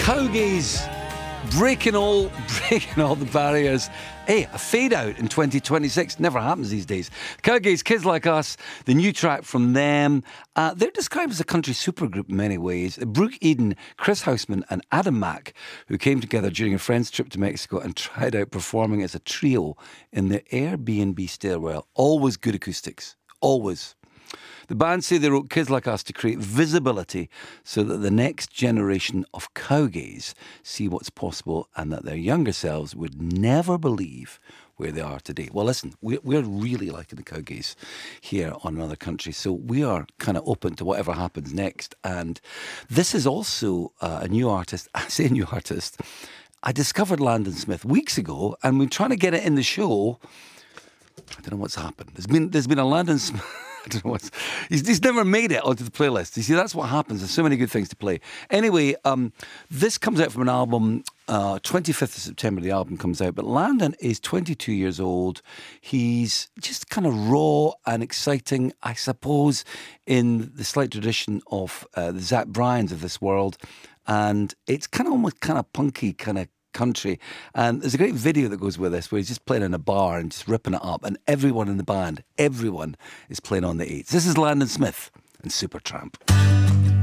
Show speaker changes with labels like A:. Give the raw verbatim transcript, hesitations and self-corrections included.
A: Cowgays breaking all, breaking all the barriers. Hey, a fade out in twenty twenty-six never happens these days. Cowgays, Kids Like Us, the new track from them. Uh, they're described as a country supergroup in many ways. Brooke Eden, Chris Houseman and Adam Mack, who came together during a friend's trip to Mexico and tried out performing as a trio in the Airbnb stairwell. Always good acoustics. Always. The band say they wrote Kids Like Us to create visibility so that the next generation of cowgays see what's possible and that their younger selves would never believe where they are today. Well, listen, we're, we're really liking the cowgays here on Another Country, so we are kind of open to whatever happens next. And this is also uh, a new artist. I say new artist. I discovered Landon Smith weeks ago, and we're trying to get it in the show. I don't know what's happened. There's been there's been a Landon Smith. I don't know what's. He's, he's never made it onto the playlist. You see, that's what happens. There's so many good things to play. Anyway, um, this comes out from an album. Uh, twenty-fifth of September, the album comes out. But Landon is twenty-two years old. He's just kind of raw and exciting, I suppose, in the slight tradition of uh, the Zach Bryans of this world. And it's kind of almost kind of punky, kind of country. And there's a great video that goes with this where he's just playing in a bar and just ripping it up, and everyone in the band, everyone is playing on the eights. This is Landon Smith and Supertramp.